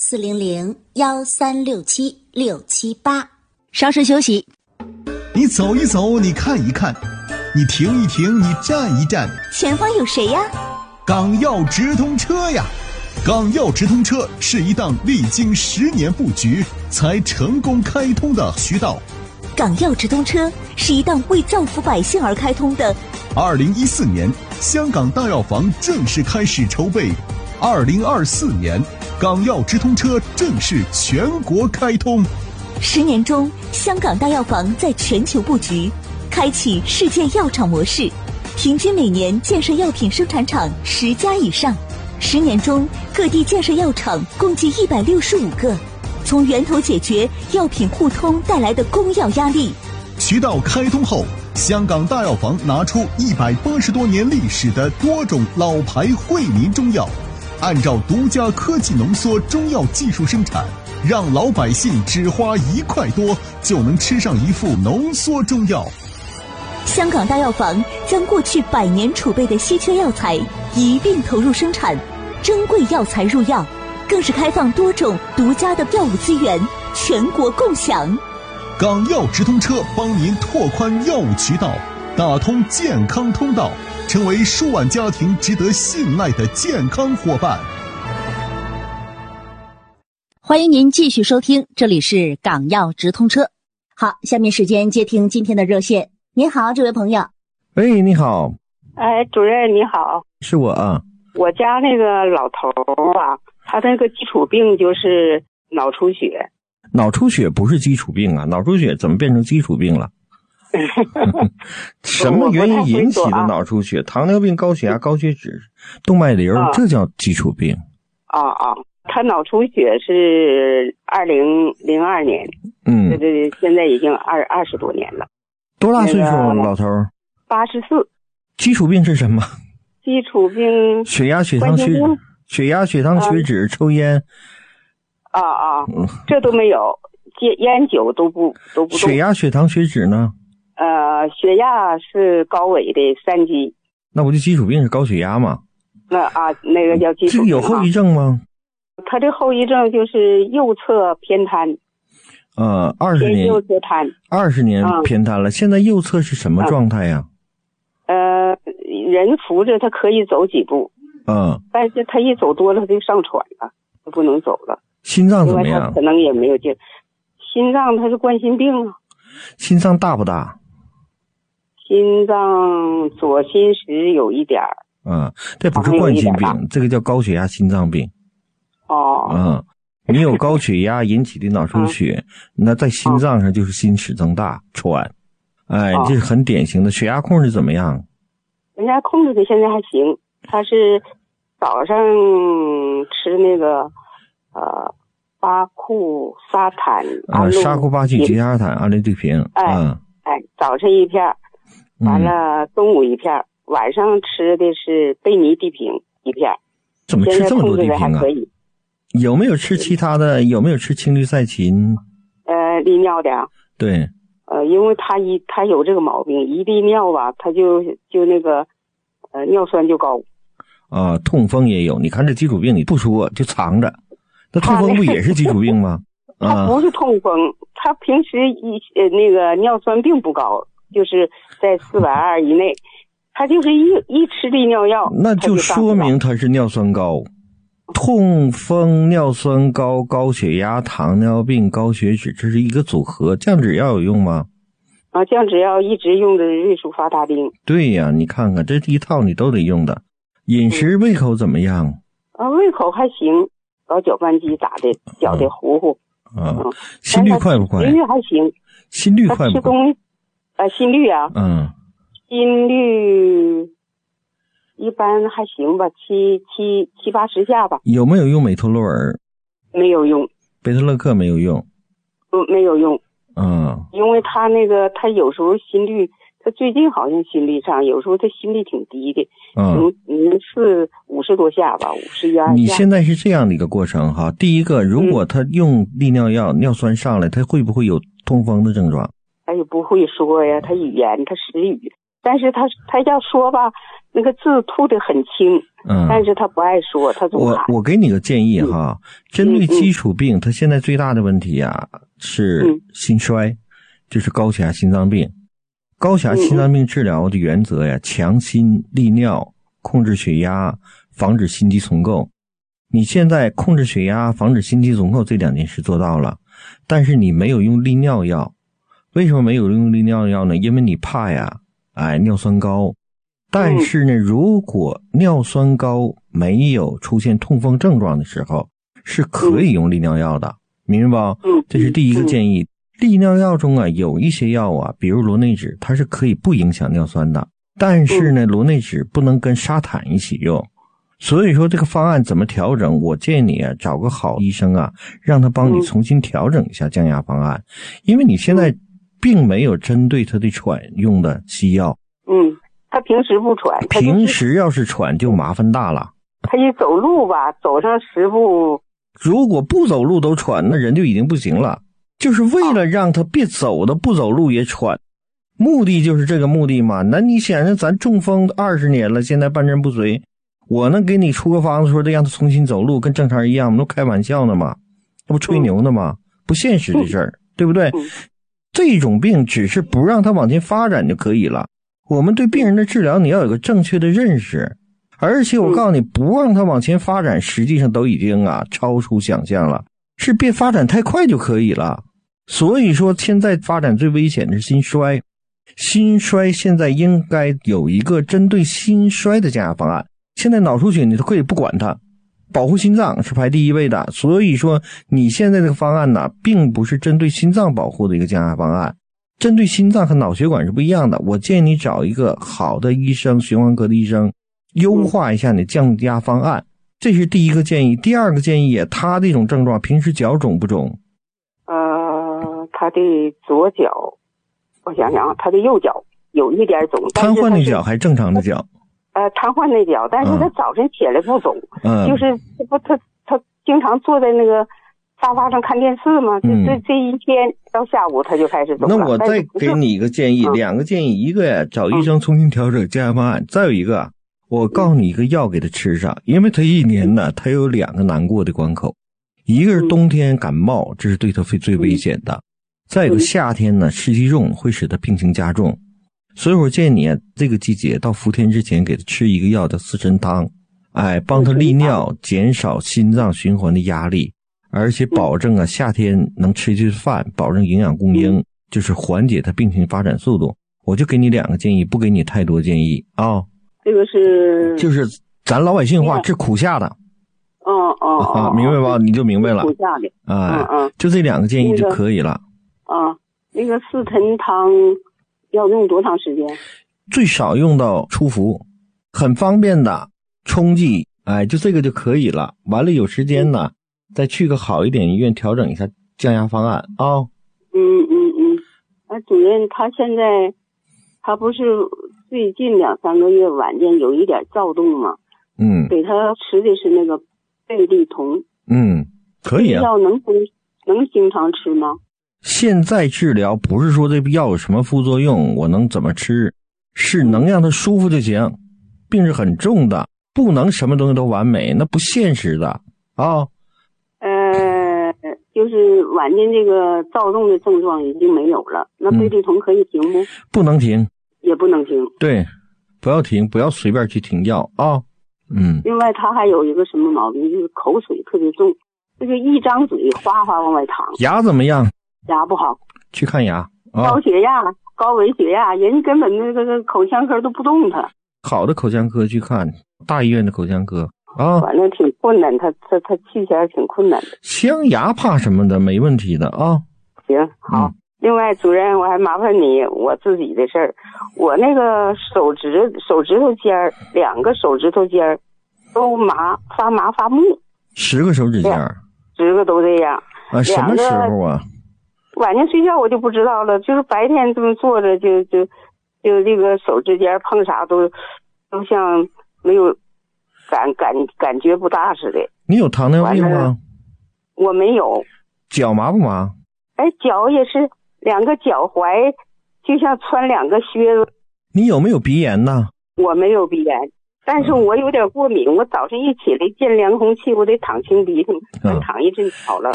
400-1367-678。 稍事休息。 你走一走，你看一看，你停一停，你站一站， 前方有谁呀？ 港药直通车呀！港药直通车是一档历经10年布局才成功开通的渠道。 港药直通车是一档为造福百姓而开通的。 2014年，香港大药房正式开始筹备。2024年，港药直通车正式全国开通。 10年中，香港大药房在全球布局，开启世界药厂模式，平均每年建设药品生产厂10家以上。10年中，各地建设药厂共计165个，从源头解决药品互通带来的供药压力。 渠道开通后，香港大药房拿出180多年历史的多种老牌惠民中药，按照独家科技浓缩中药技术生产，让老百姓只花1块多就能吃上一副浓缩中药。 香港大药房将过去100年储备的稀缺药材一并投入生产，珍贵药材入药，更是开放多种独家的药物资源，全国共享。 港药直通车帮您拓宽药物渠道，打通健康通道，成为数万家庭值得信赖的健康伙伴。 欢迎您继续收听，这里是港药直通车。好，下面时间接听今天的热线。您好，这位朋友。 喂，你好。 哎，主任你好。 是我啊。 我家那个老头啊，他那个基础病就是脑出血。 脑出血不是基础病啊，脑出血怎么变成基础病了？什么原因引起的脑出血？糖尿病、高血压、高血脂、动脉瘤，这叫基础病。 他脑出血是2002年，这现在已经20多年了。 多大岁数老头 ？84。 基础病是什么？ 基础病血压、血糖、血糖、血脂、抽烟。 这都没有，烟酒都不动。 血压、血糖、血脂呢？ 血压是高危的3级。 那不就基础病是高血压吗？ 那个叫基础病。 这个有后遗症吗？ 他这后遗症就是右侧偏瘫。 20年。 右侧瘫。 20年偏瘫了，现在右侧是什么状态呀？ 人扶着他可以走几步。但是他一走多了他就上喘了，他不能走了。 心脏怎么样？ 可能也没有劲。心脏他是冠心病啊。 心脏大不大？ 心脏左心室有一点儿。 这不是冠心病，这个叫高血压心脏病。你有高血压引起的脑出血，那在心脏上就是心室增大、喘。这是很典型的。血压控制怎么样？ 人家控制的现在还行，他是早上吃那个巴库沙坦沙库巴曲吉沙坦阿利对平。 早晨1片，完了中午1片，晚上吃的是贝尼地平1片。 怎么吃这么多地平啊？ 可以。 有没有吃其他的？有没有吃青绿噻嗪？ 利尿的。 对。 因为他有这个毛病，一利尿吧，他就那个尿酸就高。 痛风也有。你看这基础病你不说就藏着，那痛风不也是基础病吗？ 他不是痛风，他平时那个尿酸并不高，就是在420以内。他就是一吃利尿药， 那就说明他是尿酸高。痛风、尿酸高、高血压、糖尿病、高血脂，这是一个组合。降脂药有用吗？ 降脂药一直用的瑞舒发他定。 对呀，你看看这一套你都得用的。饮食胃口怎么样？ 胃口还行，搞搅拌机咋的，搅的糊糊。 心率快不快？ 心率还行。 心率快不快？ 心率啊。心率一般还行吧，70-80下吧。 有没有用美托洛尔？ 没有用。 贝特勒克没有用？没有用。因为他那个他有时候心率，他最近好像心率上，有时候他心率挺低的，是50多下吧，51、2下。 你现在是这样的一个过程哈。第一个，如果他用利尿药，尿酸上来，他会不会有痛风的症状？ 他也不会说呀，他语言他失语。 但是他要说吧，那个字吐得很轻，但是他不爱说，他总喊。 我给你个建议哈，针对基础病，他现在最大的问题啊是心衰，就是高血压心脏病。高血压心脏病治疗的原则呀，强心利尿，控制血压，防止心肌重构。你现在控制血压，防止心肌重构这2件事做到了，但是你没有用利尿药。为什么没有用利尿药呢？因为你怕呀，尿酸高。但是呢，如果尿酸高没有出现痛风症状的时候，是可以用利尿药的，明白吧？这是第一个建议。利尿药中啊，有一些药啊，比如螺内酯，它是可以不影响尿酸的，但是呢，螺内酯不能跟沙坦一起用。所以说这个方案怎么调整，我建议你啊，找个好医生啊，让他帮你重新调整一下降压方案，因为你现在并没有针对他的喘用的西药。 他平时不喘， 平时要是喘就麻烦大了。 他一走路吧，走上10步， 如果不走路都喘，那人就已经不行了。就是为了让他别走的不走路也喘，目的就是这个目的嘛。那你想想，咱中风20年了，现在半身不遂，我能给你出个方子说的让他重新走路跟正常人一样，我们都开玩笑呢嘛，那不吹牛呢吗？不现实的事儿，对不对？这种病只是不让他往前发展就可以了。我们对病人的治疗你要有个正确的认识，而且我告诉你，不让他往前发展实际上都已经超出想象了，是别发展太快就可以了。所以说现在发展最危险的是心衰，心衰现在应该有一个针对心衰的降压方案。现在脑出血你都可以不管它，保护心脏是排第1位的。所以说你现在这个方案呢，并不是针对心脏保护的一个降压方案，针对心脏和脑血管是不一样的。我建议你找一个好的医生，循环科的医生，优化一下你降压方案，这是第一个建议。第二个建议，他这种症状平时脚肿不肿？ 他的左脚，我想想啊，他的右脚有一点肿。 瘫痪那脚还是正常的脚？ 瘫痪那脚，但是他早晨起来不肿，就是他经常坐在那个沙发上看电视嘛，这一天到下午他就开始肿了。 那我再给你一个建议，2个建议，一个呀，找医生重新调整降压方案，再有一个，我告诉你一个药给他吃上，因为他一年呢，他有2个难过的关口，一个是冬天感冒，这是对他最危险的。再有个夏天呢，湿气重会使他病情加重，所以我建议你这个季节到伏天之前给他吃一个药叫四神汤，帮他利尿，减少心脏循环的压力，而且保证夏天能吃进饭，保证营养供应，就是缓解他病情发展速度。我就给你2个建议，不给你太多建议啊。 这个是就是咱老百姓话，治苦下的。明白吧？你就明白了。 苦下的。 就这2个建议就可以了。 那个四神汤要用多长时间？ 最少用到初服，很方便的冲剂，就这个就可以了。完了有时间呢，再去个好一点医院调整一下降压方案啊。 主任，他现在他不是最近2、3个月晚间有一点躁动吗？给他吃的是那个贝利酮。 可以啊。 药能经常吃吗？ 现在治疗不是说这药有什么副作用，我能怎么吃，是能让他舒服就行。病是很重的，不能什么东西都完美，那不现实的啊。 就是晚间这个躁动的症状已经没有了，那贝利酮可以停不？ 不能停， 也不能停。 对，不要停，不要随便去停药啊。 另外他还有一个什么毛病，就是口水特别重，这个一张嘴哗哗往外淌。 牙怎么样？ 牙不好， 去看牙。 高血压、高危血压，人根本那个口腔科都不动他。 好的口腔科去看，大医院的口腔科啊。 反正挺困难，他去起来挺困难的。 镶牙怕什么的，没问题的啊。 行，好。另外，主任，我还麻烦你我自己的事儿。我那个手指头尖儿，2个手指头尖儿都发麻发木。 10个手指尖儿 ，10个都这样。 什么时候啊？ 晚上睡觉我就不知道了，就是白天这么坐着就这个手指尖碰啥都像没有感觉不大似的。 你有糖尿病吗？ 我没有。 脚麻不麻？ 脚也是2个脚踝就像穿2个靴子， 你有没有鼻炎呢？ 我没有鼻炎，但是我有点过敏，我早上一起来见凉空气，我得躺清鼻涕，躺一阵好了。